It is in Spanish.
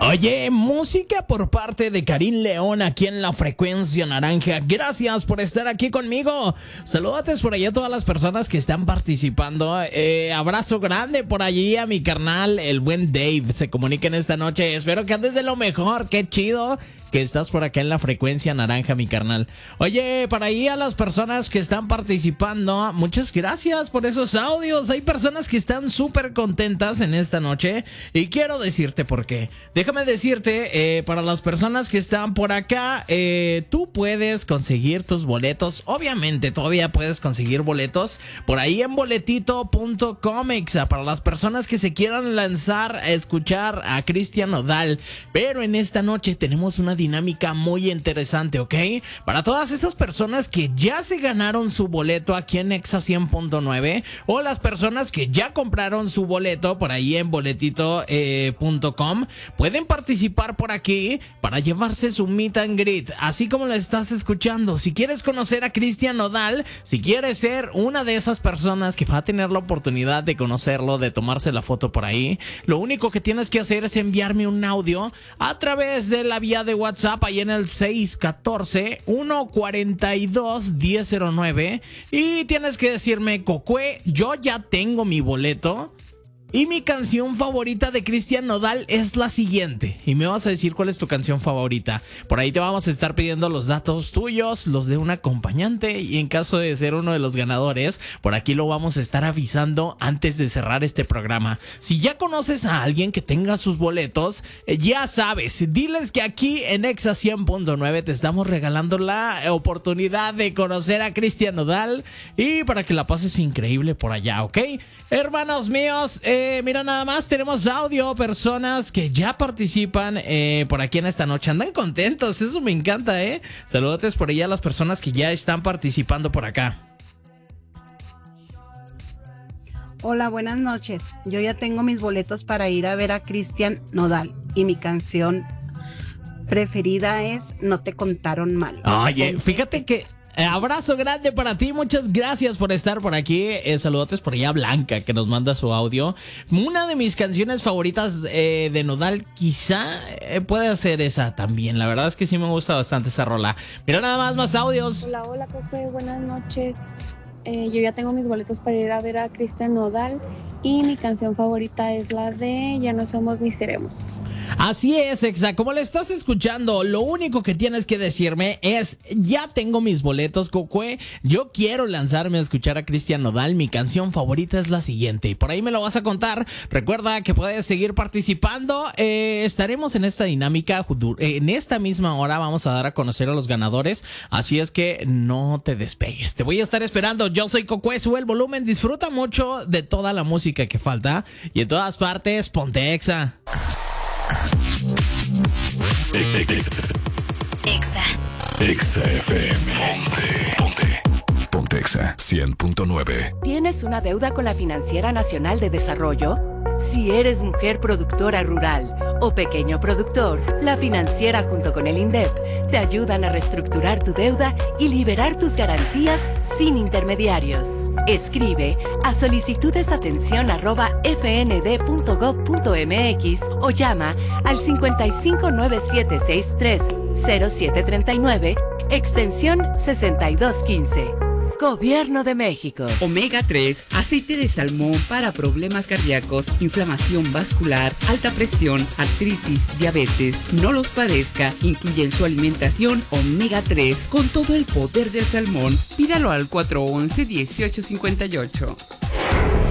Oye, música por parte de Karim León aquí en la Frecuencia Naranja. Gracias por estar aquí conmigo. Saludos por allá a todas las personas que están participando. Abrazo grande por allí a mi carnal, el buen Dave. Se comuniquen esta noche. Espero que andes de lo mejor. Qué chido que estás por acá en la Frecuencia Naranja, mi carnal. Oye, para ahí a las personas que están participando, muchas gracias por esos audios. Hay personas que están súper contentas en esta noche y quiero decirte por qué. Déjame decirte, para las personas que están por acá, tú puedes conseguir tus boletos. Obviamente, todavía puedes conseguir boletos por ahí en boletito.com. Para las personas que se quieran lanzar a escuchar a Cristian Nodal. Pero en esta noche tenemos una dinámica muy interesante, ¿ok? Para todas estas personas que ya se ganaron su boleto aquí en Exa 100.9 o las personas que ya compraron su boleto por ahí en boletito.com, pueden participar por aquí para llevarse su meet and greet, así como lo estás escuchando. Si quieres conocer a Cristian Nodal, si quieres ser una de esas personas que va a tener la oportunidad de conocerlo, de tomarse la foto por ahí, lo único que tienes que hacer es enviarme un audio a través de la vía de WhatsApp ahí en el 614-142-1009 y tienes que decirme: Cocue, yo ya tengo mi boleto y mi canción favorita de Cristian Nodal es la siguiente. Y me vas a decir cuál es tu canción favorita. Por ahí te vamos a estar pidiendo los datos tuyos, los de un acompañante. Y en caso de ser uno de los ganadores, por aquí lo vamos a estar avisando antes de cerrar este programa. Si ya conoces a alguien que tenga sus boletos, ya sabes, diles que aquí en Exa 100.9 te estamos regalando la oportunidad de conocer a Cristian Nodal. Y para que la pases increíble por allá, ¿ok? Hermanos míos, mira, nada más tenemos audio, personas que ya participan por aquí en esta noche. Andan contentos, eso me encanta, Saludos por allá a las personas que ya están participando por acá. Hola, buenas noches. Yo ya tengo mis boletos para ir a ver a Cristian Nodal y mi canción preferida es No te contaron mal. Oye, fíjate que abrazo grande para ti, muchas gracias por estar por aquí. Saludotes por allá a Blanca, que nos manda su audio. Una de mis canciones favoritas de Nodal quizá puede ser esa también. La verdad es que sí me gusta bastante esa rola. Mira nada más audios. Hola, Coque, buenas noches. Yo ya tengo mis boletos para ir a ver a Cristian Nodal y mi canción favorita es la de Ya no somos ni seremos. Así es, Exa, como le estás escuchando, lo único que tienes que decirme es: ya tengo mis boletos, Cocue, yo quiero lanzarme a escuchar a Cristian Nodal, mi canción favorita es la siguiente, y por ahí me lo vas a contar. Recuerda que puedes seguir participando, estaremos en esta dinámica, en esta misma hora vamos a dar a conocer a los ganadores, así es que no te despegues, te voy a estar esperando. Yo soy Cocue, sube el volumen, disfruta mucho de toda la música que falta y en todas partes, ponte Exa. Exa FM. Ponte Exa 100.9. ¿Tienes una deuda con la Financiera Nacional de Desarrollo? Si eres mujer productora rural o pequeño productor, la Financiera junto con el INDEP te ayudan a reestructurar tu deuda y liberar tus garantías sin intermediarios. Escribe a solicitudesatención@fnd.gov.mx o llama al 5597630739, extensión 6215. Gobierno de México. Omega 3, aceite de salmón para problemas cardíacos, inflamación vascular, alta presión, artritis, diabetes. No los padezca. Incluye en su alimentación Omega 3 con todo el poder del salmón. Pídalo al 411-1858.